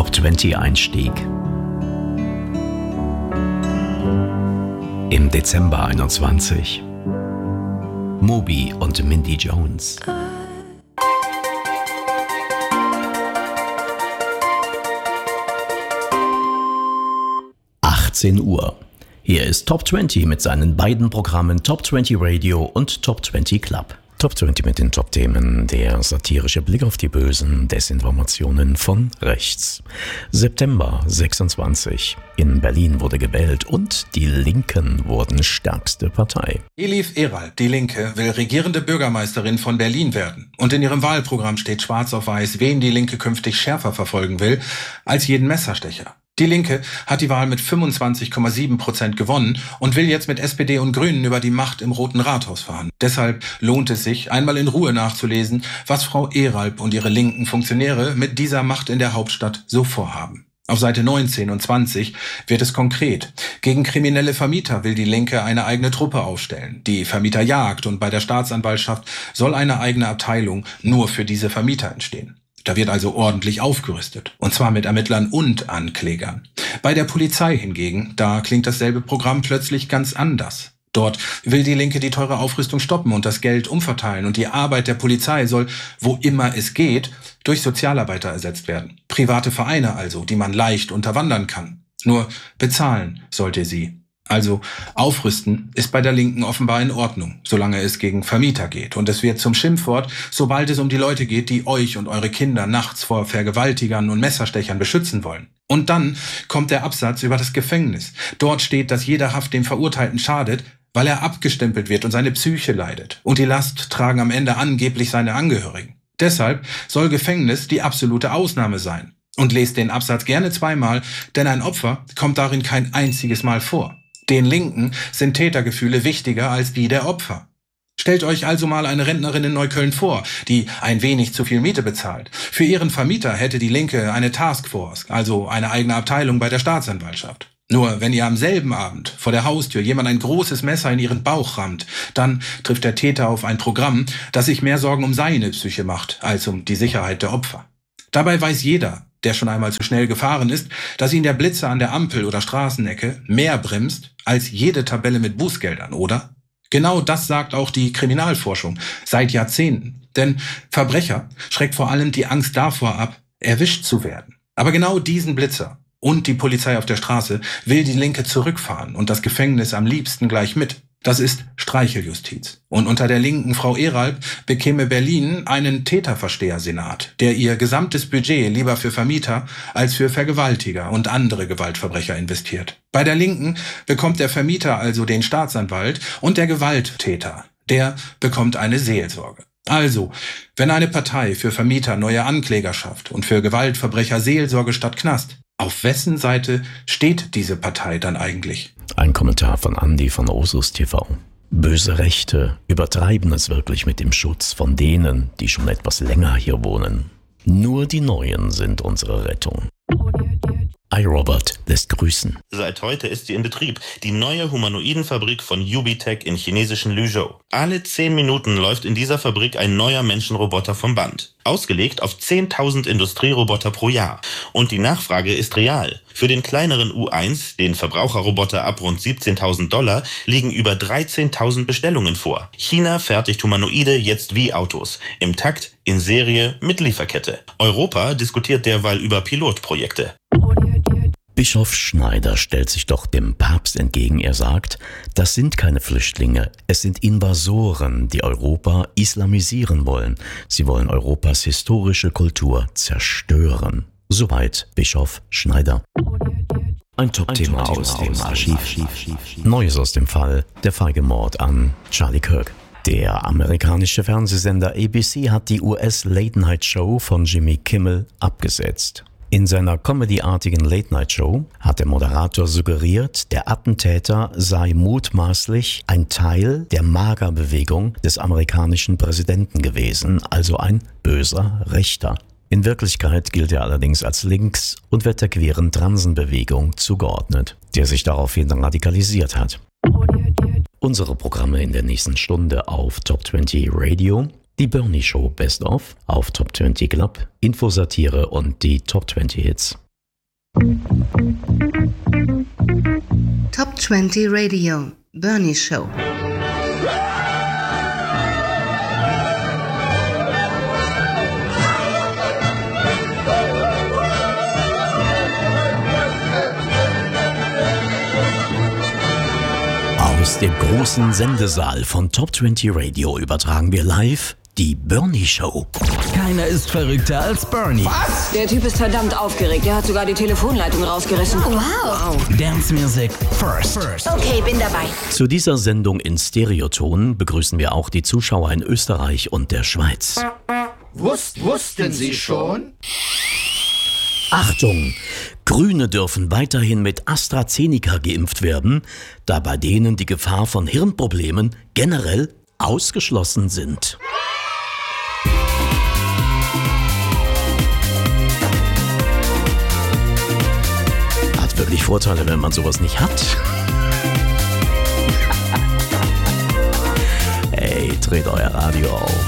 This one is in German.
Top 20 Einstieg. Im Dezember 21. Moby und Mindy Jones. 18 Uhr. Hier ist Top 20 mit seinen beiden Programmen Top 20 Radio und Top 20 Club. Top 20 mit den Top-Themen, der satirische Blick auf die bösen Desinformationen von rechts. September 26. In Berlin wurde gewählt und die Linken wurden stärkste Partei. Elif Eralp, die Linke, will regierende Bürgermeisterin von Berlin werden. Und in ihrem Wahlprogramm steht schwarz auf weiß, wen die Linke künftig schärfer verfolgen will als jeden Messerstecher. Die Linke hat die Wahl mit 25,7% gewonnen und will jetzt mit SPD und Grünen über die Macht im Roten Rathaus verhandeln. Deshalb lohnt es sich, einmal in Ruhe nachzulesen, was Frau Eralp und ihre linken Funktionäre mit dieser Macht in der Hauptstadt so vorhaben. Auf Seite 19 und 20 wird es konkret. Gegen kriminelle Vermieter will die Linke eine eigene Truppe aufstellen, die Vermieter jagt, und bei der Staatsanwaltschaft soll eine eigene Abteilung nur für diese Vermieter entstehen. Da wird also ordentlich aufgerüstet. Und zwar mit Ermittlern und Anklägern. Bei der Polizei hingegen, da klingt dasselbe Programm plötzlich ganz anders. Dort will die Linke die teure Aufrüstung stoppen und das Geld umverteilen. Und die Arbeit der Polizei soll, wo immer es geht, durch Sozialarbeiter ersetzt werden. Private Vereine also, die man leicht unterwandern kann. Nur bezahlen sollte sie. Also aufrüsten ist bei der Linken offenbar in Ordnung, solange es gegen Vermieter geht. Und es wird zum Schimpfwort, sobald es um die Leute geht, die euch und eure Kinder nachts vor Vergewaltigern und Messerstechern beschützen wollen. Und dann kommt der Absatz über das Gefängnis. Dort steht, dass jeder Haft dem Verurteilten schadet, weil er abgestempelt wird und seine Psyche leidet. Und die Last tragen am Ende angeblich seine Angehörigen. Deshalb soll Gefängnis die absolute Ausnahme sein. Und lest den Absatz gerne zweimal, denn ein Opfer kommt darin kein einziges Mal vor. Den Linken sind Tätergefühle wichtiger als die der Opfer. Stellt euch also mal eine Rentnerin in Neukölln vor, die ein wenig zu viel Miete bezahlt. Für ihren Vermieter hätte die Linke eine Taskforce, also eine eigene Abteilung bei der Staatsanwaltschaft. Nur wenn ihr am selben Abend vor der Haustür jemand ein großes Messer in ihren Bauch rammt, dann trifft der Täter auf ein Programm, das sich mehr Sorgen um seine Psyche macht, als um die Sicherheit der Opfer. Dabei weiß jeder, der schon einmal zu schnell gefahren ist, dass ihn der Blitzer an der Ampel oder Straßenecke mehr bremst als jede Tabelle mit Bußgeldern, oder? Genau das sagt auch die Kriminalforschung seit Jahrzehnten. Denn Verbrecher schreckt vor allem die Angst davor ab, erwischt zu werden. Aber genau diesen Blitzer und die Polizei auf der Straße will die Linke zurückfahren und das Gefängnis am liebsten gleich mit. Das ist Streicheljustiz. Und unter der linken Frau Eralp bekäme Berlin einen Täterverstehersenat, der ihr gesamtes Budget lieber für Vermieter als für Vergewaltiger und andere Gewaltverbrecher investiert. Bei der Linken bekommt der Vermieter also den Staatsanwalt und der Gewalttäter, der bekommt eine Seelsorge. Also, wenn eine Partei für Vermieter neue Ankläger schafft und für Gewaltverbrecher Seelsorge statt Knast, auf wessen Seite steht diese Partei dann eigentlich? Ein Kommentar von Andi von Osus TV. Böse Rechte übertreiben es wirklich mit dem Schutz von denen, die schon etwas länger hier wohnen. Nur die Neuen sind unsere Rettung. iRobot lässt grüßen. Seit heute ist sie in Betrieb, die neue Humanoidenfabrik von UbiTech in chinesischen Luzhou. Alle 10 Minuten läuft in dieser Fabrik ein neuer Menschenroboter vom Band. Ausgelegt auf 10.000 Industrieroboter pro Jahr. Und die Nachfrage ist real. Für den kleineren U1, den Verbraucherroboter ab rund $17.000, liegen über 13.000 Bestellungen vor. China fertigt Humanoide jetzt wie Autos. Im Takt, in Serie, mit Lieferkette. Europa diskutiert derweil über Pilotprojekte. Bischof Schneider stellt sich doch dem Papst entgegen. Er sagt, das sind keine Flüchtlinge, es sind Invasoren, die Europa islamisieren wollen. Sie wollen Europas historische Kultur zerstören. Soweit Bischof Schneider. Ein Top-Thema aus dem Archiv. Neues aus dem Fall, der feige Mord an Charlie Kirk. Der amerikanische Fernsehsender ABC hat die US-Late-Night-Show von Jimmy Kimmel abgesetzt. In seiner comedyartigen Late-Night-Show hat der Moderator suggeriert, der Attentäter sei mutmaßlich ein Teil der MAGA-Bewegung des amerikanischen Präsidenten gewesen, also ein böser Rechter. In Wirklichkeit gilt er allerdings als links und wird der queeren Transenbewegung zugeordnet, der sich daraufhin radikalisiert hat. Unsere Programme in der nächsten Stunde auf Top 20 Radio, die Bernie Show Best of auf Top 20 Club, Infosatire und die Top 20 Hits. Top 20 Radio, Bernie Show. Aus dem großen Sendesaal von Top 20 Radio übertragen wir live die Bernie Show. Keiner ist verrückter als Bernie. Was? Der Typ ist verdammt aufgeregt. Der hat sogar die Telefonleitung rausgerissen. Wow. Dance Music first. Okay, bin dabei. Zu dieser Sendung in Stereoton begrüßen wir auch die Zuschauer in Österreich und der Schweiz. Wussten Sie schon? Achtung! Grüne dürfen weiterhin mit AstraZeneca geimpft werden, da bei denen die Gefahr von Hirnproblemen generell ausgeschlossen sind. Hat wirklich Vorteile, wenn man sowas nicht hat. Hey, dreht euer Radio auf.